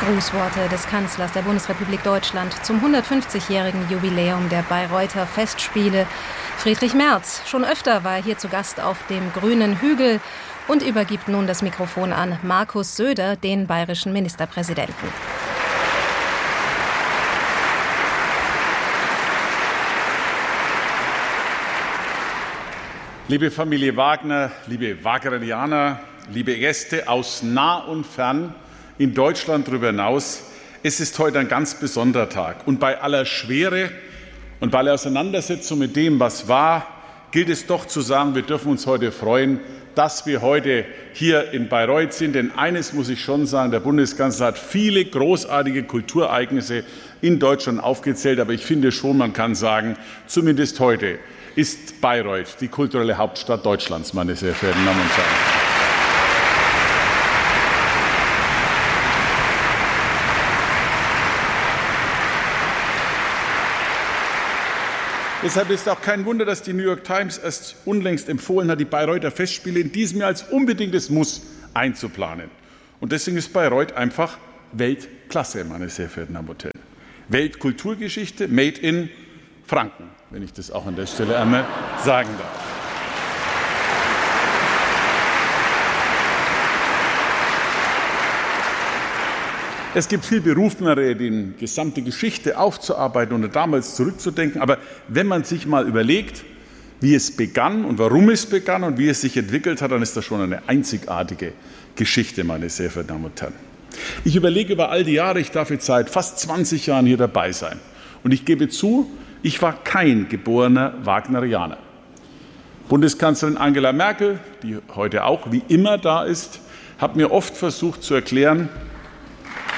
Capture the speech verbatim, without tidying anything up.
Grußworte des Kanzlers der Bundesrepublik Deutschland zum hundertfünfzigjährigen Jubiläum der Bayreuther Festspiele. Friedrich Merz, schon öfter war er hier zu Gast auf dem grünen Hügel und übergibt nun das Mikrofon an Markus Söder, den bayerischen Ministerpräsidenten. Liebe Familie Wagner, liebe Wagnerianer, liebe Gäste aus nah und fern, in Deutschland darüber hinaus, es ist heute ein ganz besonderer Tag. Und bei aller Schwere und bei aller Auseinandersetzung mit dem, was war, gilt es doch zu sagen, wir dürfen uns heute freuen, dass wir heute hier in Bayreuth sind. Denn eines muss ich schon sagen, der Bundeskanzler hat viele großartige Kulturereignisse in Deutschland aufgezählt. Aber ich finde schon, man kann sagen, zumindest heute ist Bayreuth die kulturelle Hauptstadt Deutschlands, meine sehr verehrten Damen und Herren. Deshalb ist auch kein Wunder, dass die New York Times erst unlängst empfohlen hat, die Bayreuther Festspiele in diesem Jahr als unbedingtes Muss einzuplanen. Und deswegen ist Bayreuth einfach Weltklasse, meine sehr verehrten Damen und Herren. Weltkulturgeschichte, made in Franken, wenn ich das auch an der Stelle einmal sagen darf. Es gibt viel Berufenere, die gesamte Geschichte aufzuarbeiten und damals zurückzudenken. Aber wenn man sich mal überlegt, wie es begann und warum es begann und wie es sich entwickelt hat, dann ist das schon eine einzigartige Geschichte, meine sehr verehrten Damen und Herren. Ich überlege über all die Jahre, ich darf jetzt seit fast zwanzig Jahren hier dabei sein. Und ich gebe zu, ich war kein geborener Wagnerianer. Bundeskanzlerin Angela Merkel, die heute auch wie immer da ist, hat mir oft versucht zu erklären,